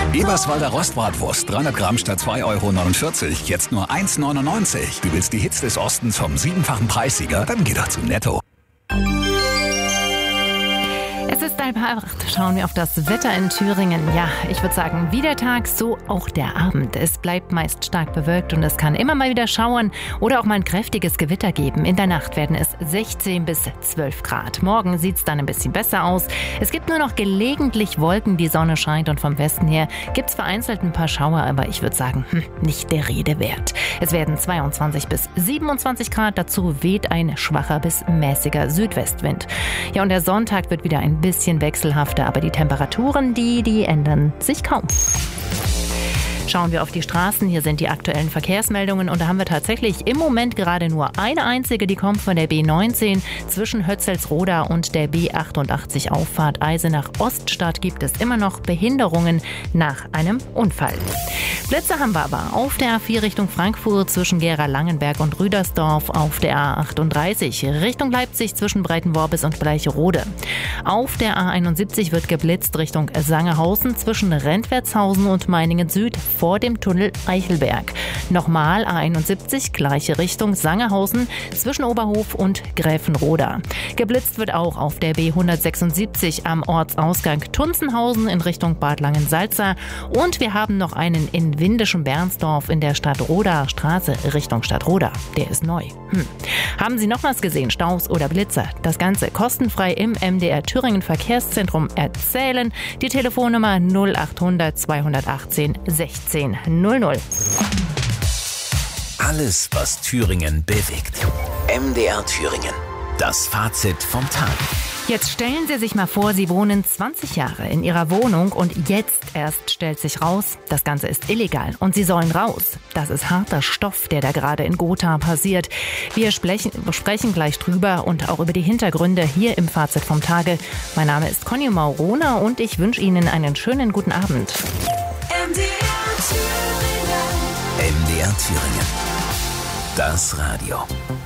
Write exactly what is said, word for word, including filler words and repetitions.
Eberswalder Rostbratwurst, dreihundert Gramm statt zwei Euro neunundvierzig, jetzt nur eins Euro neunundneunzig. Du willst die Hits des Ostens vom siebenfachen Preissieger? Dann geh doch zu Netto. Es ist halb acht. Schauen wir auf das Wetter in Thüringen. Ja, ich würde sagen, wie der Tag, so auch der Abend. Es bleibt meist stark bewölkt und es kann immer mal wieder schauern oder auch mal ein kräftiges Gewitter geben. In der Nacht werden es sechzehn bis zwölf Grad. Morgen sieht es dann ein bisschen besser aus. Es gibt nur noch gelegentlich Wolken, die Sonne scheint und vom Westen her gibt es vereinzelt ein paar Schauer, aber ich würde sagen, hm, nicht der Rede wert. Es werden zweiundzwanzig bis siebenundzwanzig Grad. Dazu weht ein schwacher bis mäßiger Südwestwind. Ja, und der Sonntag wird wieder ein bisschen wechselhafter, aber die Temperaturen, die, die ändern sich kaum. Schauen wir auf die Straßen. Hier sind die aktuellen Verkehrsmeldungen und da haben wir tatsächlich im Moment gerade nur eine einzige, die kommt von der B neunzehn. Zwischen Hötzelsroda und der B achtundachtzig Auffahrt Eisenach-Oststadt gibt es immer noch Behinderungen nach einem Unfall. Blitze haben wir aber auf der A vier Richtung Frankfurt zwischen Gera-Langenberg und Rüdersdorf, auf der A achtunddreißig Richtung Leipzig zwischen Breitenworbis und Bleicherode. Auf der A einundsiebzig wird geblitzt Richtung Sangerhausen zwischen Rentwertshausen und Meiningen Süd vor dem Tunnel Eichelberg. Nochmal A einundsiebzig, gleiche Richtung Sangerhausen zwischen Oberhof und Gräfenroda. Geblitzt wird auch auf der B hundertsechsundsiebzig am Ortsausgang Tunzenhausen in Richtung Bad Langensalza und wir haben noch einen in windischem Bernsdorf in der Stadtroder Straße Richtung Stadtroda. Der ist neu. Hm. Haben Sie noch was gesehen? Staus oder Blitzer? Das Ganze kostenfrei im M D R Thüringen Verkehrszentrum erzählen. Die Telefonnummer null achthundert zweihundertachtzehn sechzehn null null. Alles, was Thüringen bewegt. M D R Thüringen. Das Fazit vom Tag. Jetzt stellen Sie sich mal vor, Sie wohnen zwanzig Jahre in Ihrer Wohnung und jetzt erst stellt sich raus, das Ganze ist illegal und Sie sollen raus. Das ist harter Stoff, der da gerade in Gotha passiert. Wir sprechen, sprechen gleich drüber und auch über die Hintergründe hier im Fazit vom Tage. Mein Name ist Conny Maurona und ich wünsche Ihnen einen schönen guten Abend. M D R Thüringen. M D R Thüringen. Das Radio.